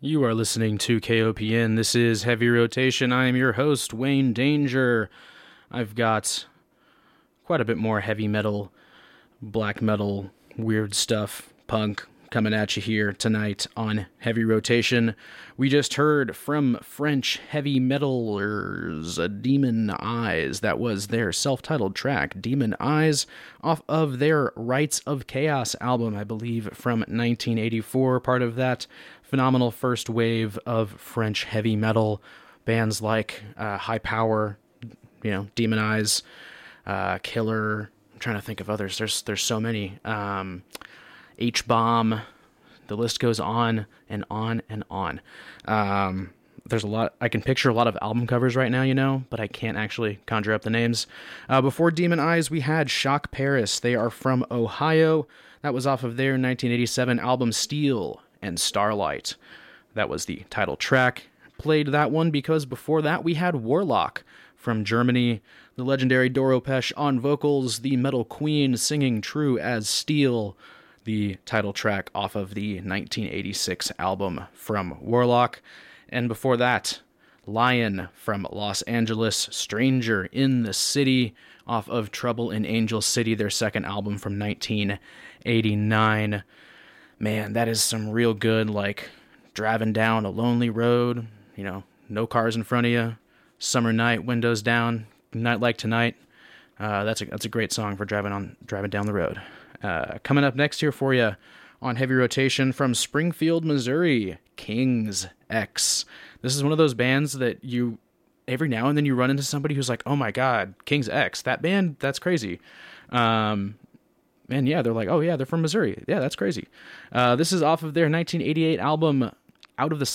You are listening to KOPN. This is Heavy Rotation. I am your host, Wayne Danger. I've got quite a bit more heavy metal, black metal, weird stuff, punk coming at you here tonight on Heavy Rotation. We just heard from French heavy metalers, Demon Eyes. That was their self-titled track, Demon Eyes, off of their Rites of Chaos album, I believe, from 1984, part of that phenomenal first wave of French heavy metal. Bands like High Power, Demon Eyes, Killer. I'm trying to think of others. There's so many. H-Bomb. The list goes on and on and on. There's a lot. I can picture a lot of album covers right now, but I can't actually conjure up the names. Before Demon Eyes, we had Shock Paris. They are from Ohio. That was off of their 1987 album Steel and Starlight. That was the title track. Played that one because before that we had Warlock from Germany, the legendary Doro Pesch on vocals, the Metal Queen singing True as Steel, the title track off of the 1986 album from Warlock. And before that, Lion from Los Angeles, Stranger in the City, off of Trouble in Angel City, their second album from 1989. Man, that is some real good, driving down a lonely road, no cars in front of you, summer night, windows down, night like tonight. That's a great song for driving down the road. Coming up next here for you on Heavy Rotation from Springfield, Missouri, King's X. This is one of those bands that you, every now and then you run into somebody who's like, oh my God, King's X, that band, that's crazy. And yeah, they're like, oh yeah, they're from Missouri. Yeah, that's crazy. This is off of their 1988 album, Out of the